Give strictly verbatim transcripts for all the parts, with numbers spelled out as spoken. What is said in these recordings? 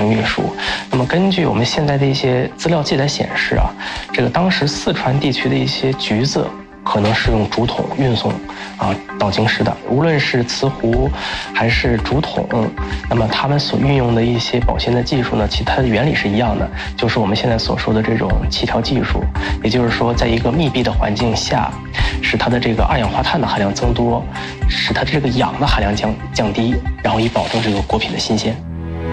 程运输。那么根据我们现在的一些资料记载显示啊，这个当时四川地区的一些橘子可能是用竹筒运送啊到京师的，无论是瓷壶还是竹筒，那么他们所运用的一些保鲜的技术呢，其实它的原理是一样的，就是我们现在所说的这种气调技术，也就是说，在一个密闭的环境下，使它的这个二氧化碳的含量增多，使它这个氧的含量降降低，然后以保证这个果品的新鲜。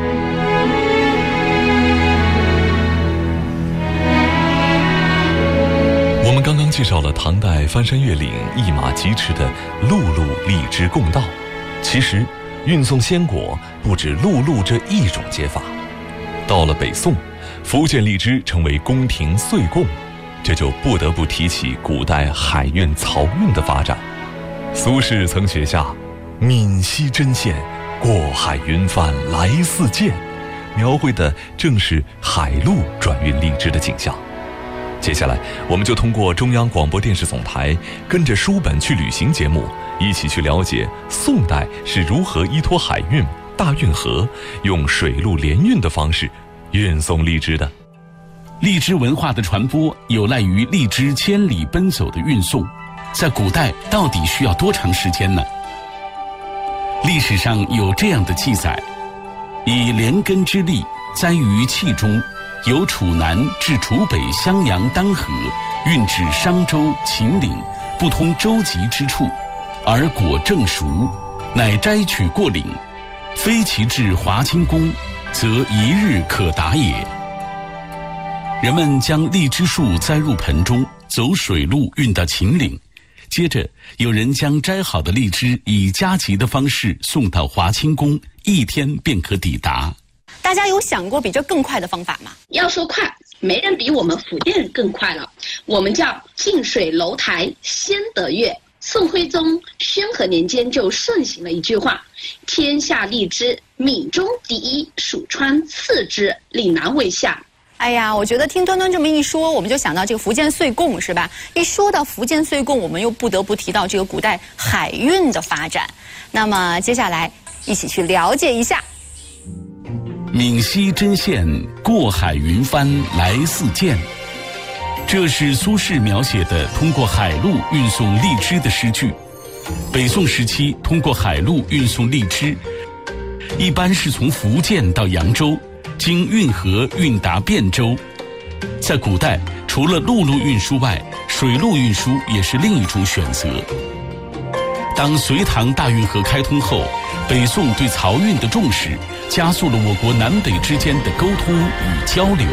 我们刚刚介绍了唐代翻山越岭、一马疾驰的陆路荔枝贡道，其实运送鲜果不止陆路这一种接法。到了北宋，福建荔枝成为宫廷岁贡，这就不得不提起古代海运漕运的发展。苏轼曾写下“闽西针线，过海云帆来似箭”，描绘的正是海路转运荔枝的景象。接下来，我们就通过中央广播电视总台跟着书本去旅行节目，一起去了解宋代是如何依托海运、大运河，用水陆联运的方式运送荔枝的。 荔枝文化的传播有赖于荔枝千里奔走的运送，在古代到底需要多长时间呢？历史上有这样的记载：以连根之荔栽于器中，由楚南至楚北襄阳丹河，运至商州、秦岭不通舟楫之处，而果正熟，乃摘取过岭，非其至华清宫，则一日可达也。人们将荔枝树栽入盆中，走水路运到秦岭，接着有人将摘好的荔枝以加急的方式送到华清宫，一天便可抵达。 大家有想过比这更快的方法吗？ 要说快，没人比我们福建更快了。我们叫近水楼台先得月。宋徽宗宣和年间就盛行了一句话：天下荔枝，闽中第一，蜀川次之，岭南为下。 哎呀，我觉得听端端这么一说，我们就想到这个福建岁贡，是吧？一说到福建岁贡，我们又不得不提到这个古代海运的发展。那么接下来一起去了解一下。 闽西针线，过海云帆来似箭。这是苏轼描写的通过海路运送荔枝的诗句。北宋时期，通过海路运送荔枝，一般是从福建到扬州，经运河运达汴州。在古代，除了陆路运输外，水路运输也是另一种选择。当隋唐大运河开通后，北宋对漕运的重视，加速了我国南北之间的沟通与交流。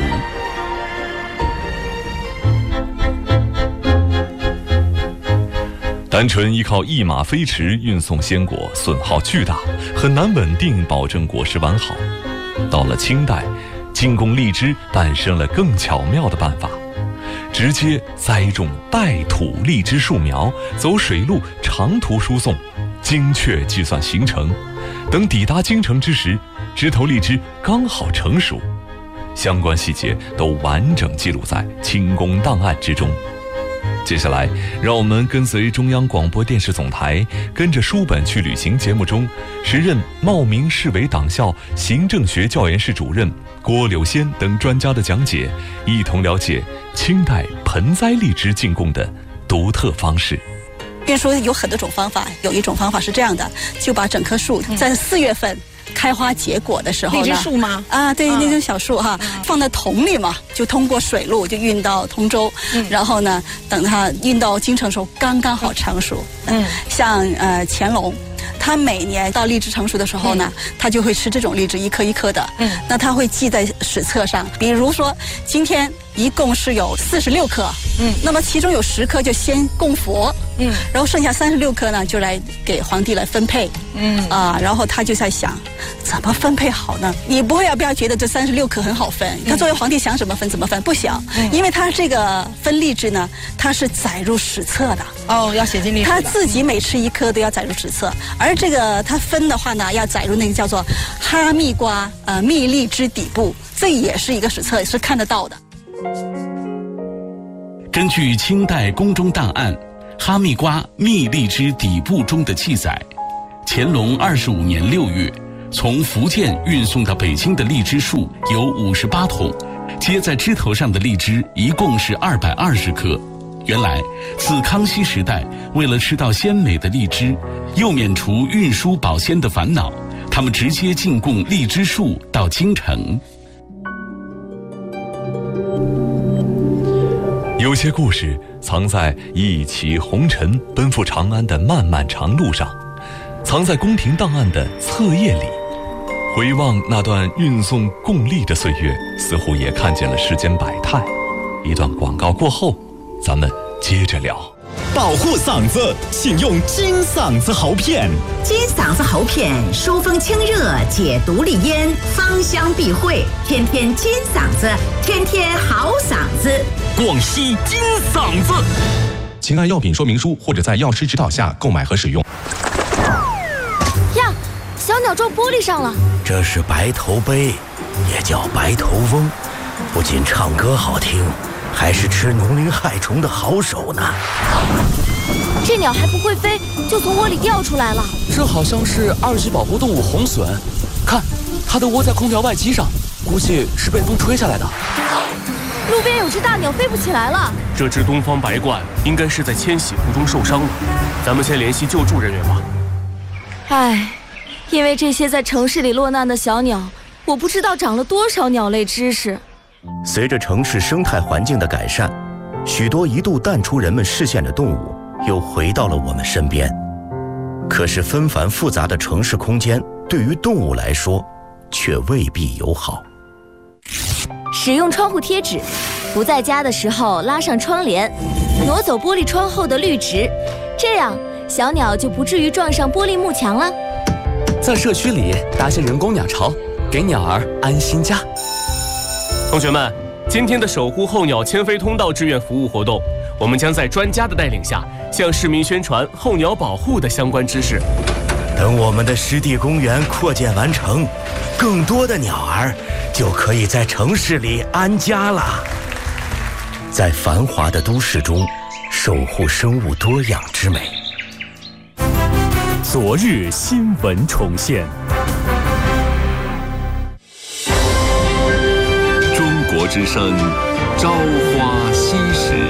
单纯依靠一马飞驰运送鲜果，损耗巨大，很难稳定保证果实完好。到了清代，进贡荔枝诞生了更巧妙的办法，直接栽种带土荔枝树苗，走水路长途输送，精确计算行程。等抵达京城之时，枝头荔枝刚好成熟，相关细节都完整记录在清宫档案之中。接下来，让我们跟随中央广播电视总台，跟着书本去旅行节目中，时任茂名市委党校行政学教研室主任郭柳仙等专家的讲解，一同了解清代盆栽荔枝进贡的独特方式。 运输有很多种方法，有一种方法是这样的，就把整棵树在四月份开花结果的时候呢， 荔枝树吗？ 啊，对，那种小树哈，放在桶里嘛，就通过水路就运到通州，嗯、然后呢，等它运到京城的时候，刚刚好成熟。嗯，像呃乾隆，他每年到荔枝成熟的时候呢，嗯、他就会吃这种荔枝，一颗一颗的。嗯，那他会记在史册上，比如说今天一共是有四十六颗，嗯，那么其中有十颗就先供佛。嗯，然后剩下三十六颗呢，就来给皇帝来分配。嗯啊，然后他就在想，怎么分配好呢？你不会要不要觉得这三十六颗很好分？他作为皇帝想怎么分怎么分，不想，嗯、因为他这个分荔枝呢，他是载入史册的。 哦，要写进历史。 他自己每吃一颗都要载入史册，而这个他分的话呢，要载入那个叫做哈密瓜呃蜜荔枝底部，这也是一个史册，是看得到的。 根据清代宫中档案。哈密瓜蜜荔枝底部中的记载，乾隆二十五年六月， 从福建运送到北京的荔枝树有五十八桶，结在枝头上的荔枝一共是二百二十颗。原来，自康熙时代，为了吃到鲜美的荔枝，又免除运输保鲜的烦恼，他们直接进贡荔枝树到京城。 有些故事藏在一骑红尘奔赴长安的漫漫长路上，藏在宫廷档案的册页里。回望那段运送贡荔的岁月，似乎也看见了世间百态。一段广告过后，咱们接着聊。 保护嗓子，请用金嗓子喉片。 金嗓子喉片疏风清热，解毒利咽，芳香避秽，天天金嗓子，天天好嗓子。 广西金嗓子，请按药品说明书或者在药师指导下购买和使用。 呀，小鸟撞玻璃上了。 这是白头鹎，也叫白头翁，不仅唱歌好听，还是吃农林害虫的好手呢。 这鸟还不会飞，就从窝里掉出来了。 这好像是二级保护动物红隼，看，它的窝在空调外机上，估计是被风吹下来的。 路边有只大鸟飞不起来了。 这只东方白鹳应该是在迁徙途中受伤了，咱们先联系救助人员吧。 唉，因为这些在城市里落难的小鸟，我不知道长了多少鸟类知识。 随着城市生态环境的改善，许多一度淡出人们视线的动物又回到了我们身边。可是纷繁复杂的城市空间对于动物来说却未必友好。 使用窗户贴纸，不在家的时候拉上窗帘，挪走玻璃窗后的绿植，这样小鸟就不至于撞上玻璃幕墙了。 在社区里搭些人工鸟巢，给鸟儿安心家。 同学们，今天的守护候鸟迁飞通道志愿服务活动，我们将在专家的带领下，向市民宣传候鸟保护的相关知识。 等我们的湿地公园扩建完成，更多的鸟儿就可以在城市里安家了。在繁华的都市中，守护生物多样之美。 昨日新闻重现。 中国之声，朝花夕拾。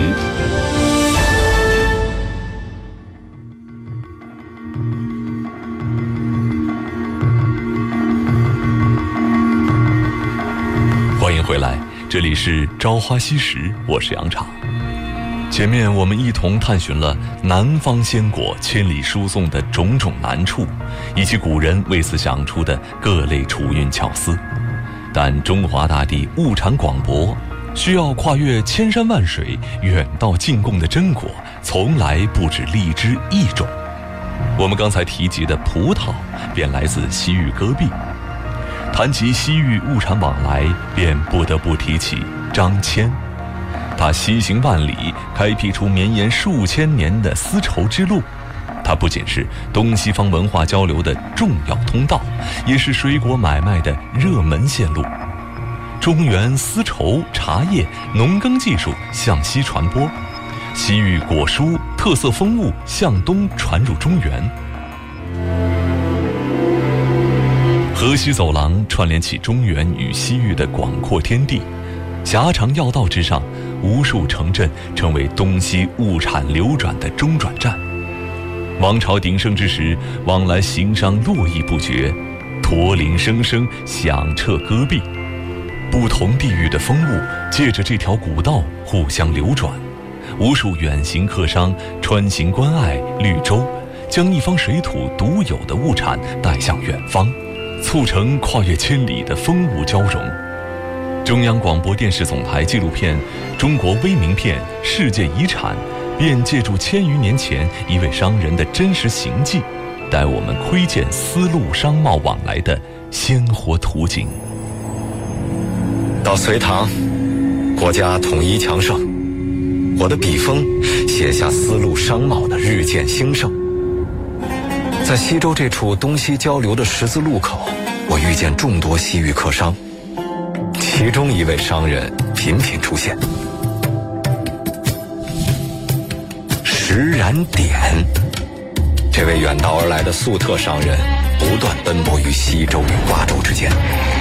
欢迎回来，这里是朝花夕拾，我是杨昶。前面我们一同探寻了南方鲜果千里输送的种种难处，以及古人为此想出的各类储运巧思。但中华大地物产广博，需要跨越千山万水远道进贡的珍果从来不止荔枝一种。我们刚才提及的葡萄便来自西域戈壁。谈及西域物产往来，便不得不提起张骞。他西行万里，开辟出绵延数千年的丝绸之路。它不仅是东西方文化交流的重要通道，也是水果买卖的热门线路。中原丝绸、茶叶、农耕技术向西传播，西域果蔬特色风物向东传入中原。河西走廊串联起中原与西域的广阔天地，狭长要道之上，无数城镇成为东西物产流转的中转站。王朝鼎盛之时，往来行商络绎不绝，驼铃声声响彻戈壁。不同地域的风物借着这条古道互相流转，无数远行客商穿行关隘、绿洲，将一方水土独有的物产带向远方，促成跨越千里的风物交融。中央广播电视总台纪录片《中国微名片世界遗产》便借助千余年前一位商人的真实行迹，带我们窥见丝路商贸往来的鲜活图景。 到隋唐，国家统一强盛，我的笔锋写下丝路商贸的日渐兴盛。在西周这处东西交流的十字路口，我遇见众多西域客商，其中一位商人频频出现。石然典，这位远道而来的粟特商人不断奔波于西周与瓜州之间。